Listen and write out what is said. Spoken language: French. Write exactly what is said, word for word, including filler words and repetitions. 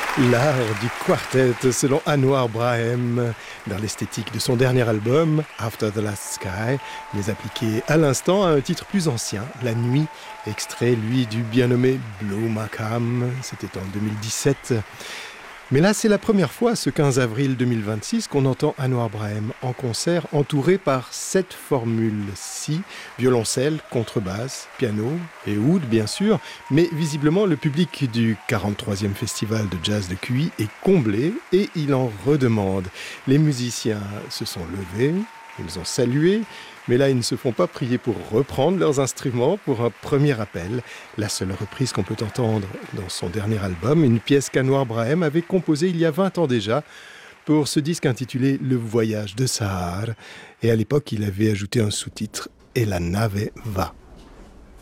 L'art du quartet selon Anouar Brahim dans l'esthétique de son dernier album After the Last Sky, mais appliqué à l'instant à un titre plus ancien, La Nuit, extrait lui du bien nommé Blue Makam, c'était en deux mille dix-sept. Mais là, c'est la première fois, ce quinze avril deux mille vingt-six, qu'on entend Anouar Brahim en concert entouré par sept formules si, violoncelle, contrebasse, piano et oud bien sûr, mais visiblement le public du quarante-troisième Festival de Jazz de Q I est comblé et il en redemande. Les musiciens se sont levés, ils ont salué, mais là ils ne se font pas prier pour reprendre leurs instruments pour un premier appel. La seule reprise qu'on peut entendre dans son dernier album, une pièce qu'Anouar Brahim avait composée il y a vingt ans déjà pour ce disque intitulé Le Voyage de Sahar. Et à l'époque il avait ajouté un sous-titre « Et la nave va ».